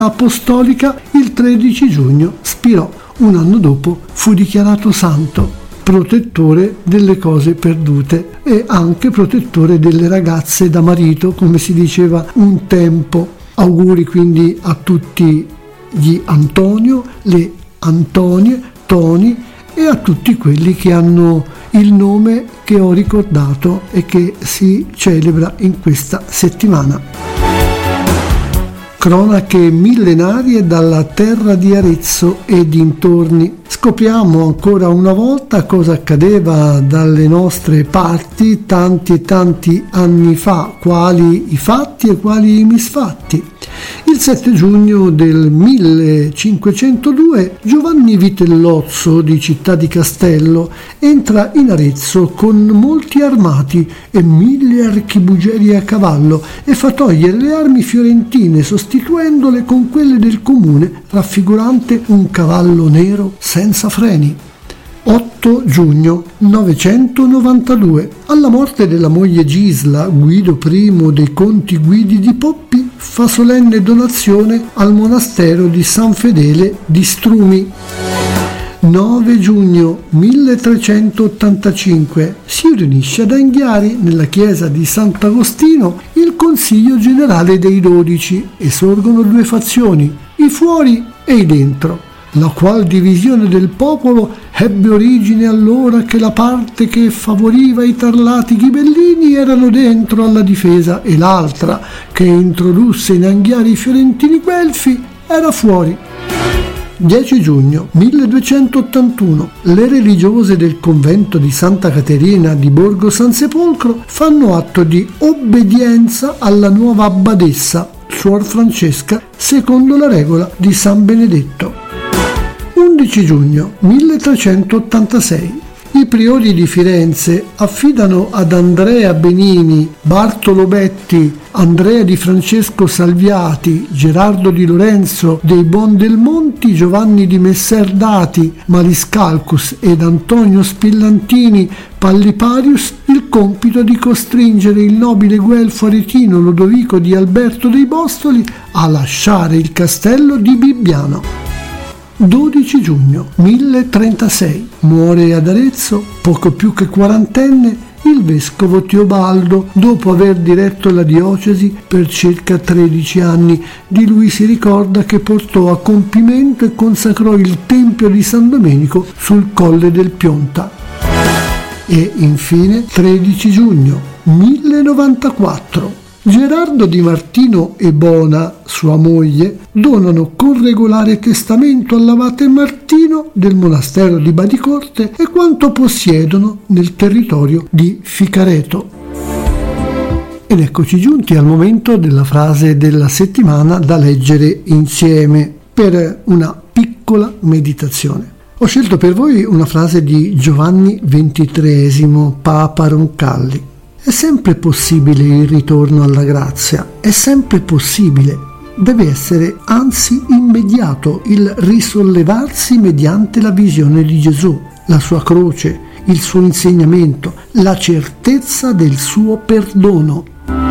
apostolica, il 13 giugno spirò. Un anno dopo fu dichiarato santo, protettore delle cose perdute e anche protettore delle ragazze da marito, come si diceva un tempo. Auguri quindi a tutti gli Antonio, le Antonie, Toni e a tutti quelli che hanno il nome che ho ricordato e che si celebra in questa settimana. Cronache millenarie dalla terra di Arezzo e dintorni. Scopriamo ancora una volta cosa accadeva dalle nostre parti tanti e tanti anni fa, quali i fatti e quali i misfatti. Il 7 giugno del 1502 Giovanni Vitellozzo di Città di Castello entra in Arezzo con molti armati e 1000 archibugeri a cavallo e fa togliere le armi fiorentine sostituendole con quelle del comune, raffigurante un cavallo nero senza freni. 8 giugno 992. Alla morte della moglie Gisla, Guido I dei conti Guidi di Poppi fa solenne donazione al monastero di San Fedele di Strumi. 9 giugno 1385 si riunisce ad Anghiari, nella chiesa di Sant'Agostino, il Consiglio Generale dei 12 e sorgono 2 fazioni, i fuori e i dentro, la qual divisione del popolo ebbe origine allora che la parte che favoriva i tarlati ghibellini erano dentro alla difesa e l'altra, che introdusse in Anghiari i fiorentini guelfi, era fuori. 10 giugno 1281 le religiose del convento di Santa Caterina di Borgo San Sepolcro fanno atto di obbedienza alla nuova abbadessa, Suor Francesca, secondo la regola di San Benedetto. 11 giugno 1386 i priori di Firenze affidano ad Andrea Benini, Bartolo Betti, Andrea di Francesco Salviati, Gerardo di Lorenzo dei Bondelmonti, Giovanni di Messer Dati, Mariscalcus ed Antonio Spillantini Palliparius il compito di costringere il nobile guelfo aretino Lodovico di Alberto dei Bostoli a lasciare il castello di Bibbiano. 12 giugno 1036 muore ad Arezzo, poco più che quarantenne, il vescovo Teobaldo, dopo aver diretto la diocesi per circa 13 anni. Di lui si ricorda che portò a compimento e consacrò il tempio di San Domenico sul Colle del Pionta. E infine 13 giugno 1094 Gerardo di Martino e Bona, sua moglie, donano con regolare testamento all'abate Martino del monastero di Badicorte e quanto possiedono nel territorio di Ficareto. Ed eccoci giunti al momento della frase della settimana da leggere insieme per una piccola meditazione. Ho scelto per voi una frase di Giovanni XXIII, Papa Roncalli. È sempre possibile il ritorno alla grazia, è sempre possibile, deve essere anzi immediato il risollevarsi mediante la visione di Gesù, la sua croce, il suo insegnamento, la certezza del suo perdono.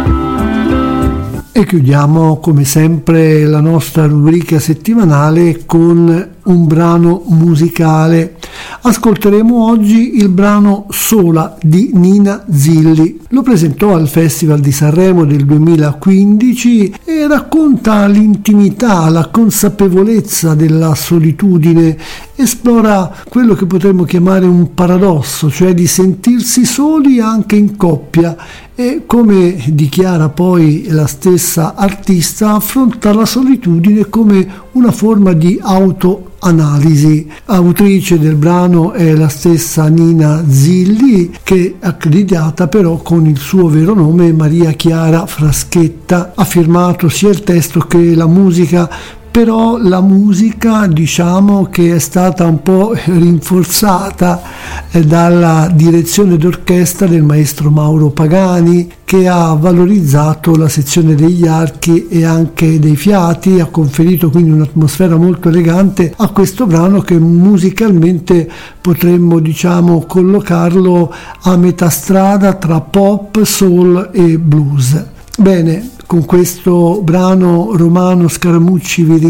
E chiudiamo come sempre la nostra rubrica settimanale con un brano musicale. Ascolteremo oggi il brano Sola di Nina Zilli. Lo presentò al Festival di Sanremo del 2015 e racconta l'intimità, la consapevolezza della solitudine, esplora quello che potremmo chiamare un paradosso, cioè di sentirsi soli anche in coppia, e come dichiara poi la stessa artista, affronta la solitudine come una forma di autoanalisi. Autrice del brano è la stessa Nina Zilli, che è accreditata però con il suo vero nome Maria Chiara Fraschetta. Ha firmato sia il testo che la musica, però la musica diciamo che è stata un po' rinforzata dalla direzione d'orchestra del maestro Mauro Pagani, che ha valorizzato la sezione degli archi e anche dei fiati, ha conferito quindi un'atmosfera molto elegante a questo brano che musicalmente potremmo diciamo collocarlo a metà strada tra pop, soul e blues. Bene, Con questo brano Romano Scaramucci vi